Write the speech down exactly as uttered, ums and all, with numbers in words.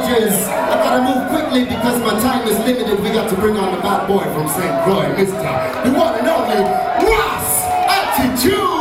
stages. I gotta move quickly because my time is limited. We got to bring on the bad boy from Saint Croix, Mister the one and only Ross Attitude.